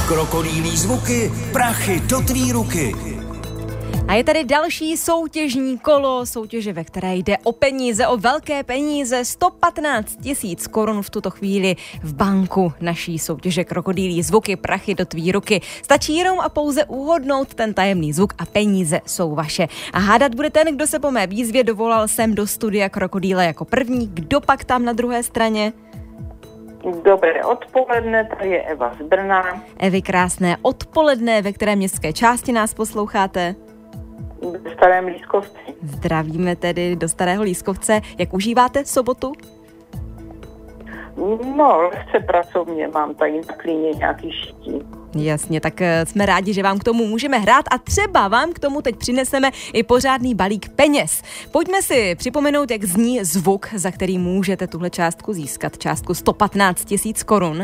Krokodýlí zvuky, prachy do tvý ruky. A je tady další soutěžní kolo, soutěže, ve které jde o peníze, o velké peníze, 115 000 korun v tuto chvíli v banku naší soutěže Krokodýlí zvuky, prachy do tvý ruky. Stačí jenom a pouze uhodnout ten tajemný zvuk a peníze jsou vaše. A hádat bude ten, kdo se po mé výzvě dovolal sem do studia Krokodýla jako první. Kdo pak tam na druhé straně? Dobré odpoledne, tady je Eva z Brna. Evi, krásné odpoledne, ve které městské části nás posloucháte? Ve Starém Lískovci. Zdravíme tedy do Starého Lískovce. Jak užíváte sobotu? No, lehce pracovně, mám tady na klíně nějaký šití. Jasně, tak jsme rádi, že vám k tomu můžeme hrát a třeba vám k tomu teď přineseme i pořádný balík peněz. Pojďme si připomenout, jak zní zvuk, za který můžete tuhle částku získat. Částku 115 000 korun.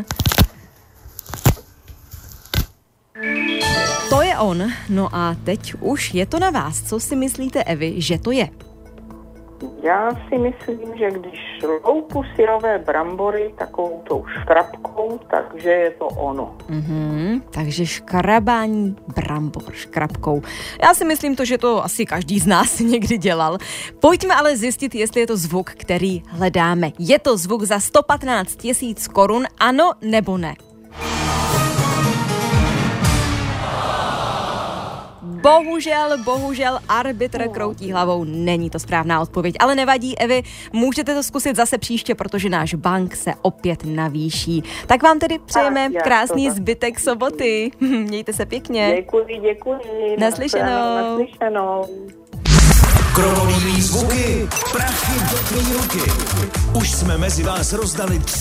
To je on. No a teď už je to na vás. Co si myslíte, Evi, že to je? Já si myslím, že když loupu syrové brambory takovou tou škrabkou, takže je to ono. Takže škrabání brambor škrabkou. Já si myslím že to asi každý z nás někdy dělal. Pojďme ale zjistit, jestli je to zvuk, který hledáme. Je to zvuk za 115 000 korun, ano nebo ne? Bohužel, arbitr kroutí hlavou, není to správná odpověď, ale nevadí, Evi, můžete to zkusit zase příště, protože náš bank se opět navýší. Tak vám tedy přejeme krásný zbytek soboty. Mějte se pěkně. Děkuji. Naslyšenou. Krokodýlí zvuky, prachy do tvý ruky. Už jsme mezi vás rozdali